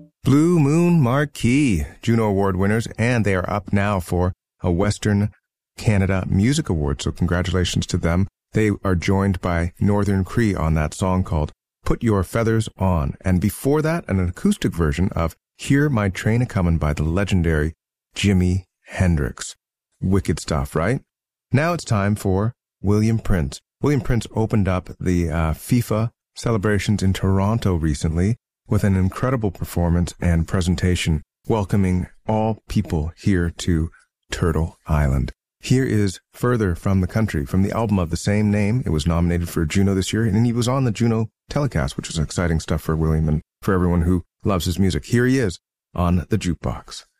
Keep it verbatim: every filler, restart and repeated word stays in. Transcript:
Blue Moon Marquee, Juno Award winners, and they are up now for a Western Canada Music Award, so congratulations to them. They are joined by Northern Cree on that song called Put Your Feathers On, and before that, an acoustic version of Hear My Train A-Comin' by the legendary Jimi Hendrix. Wicked stuff, right? Now it's time for William Prince. William Prince opened up the uh, FIFA celebrations in Toronto recently with an incredible performance and presentation welcoming all people here to Turtle Island. Here is Further from the Country from the album of the same name. It was nominated for a Juno this year, and he was on the Juno telecast, which is exciting stuff for William and for everyone who loves his music. Here he is on the Jukebox.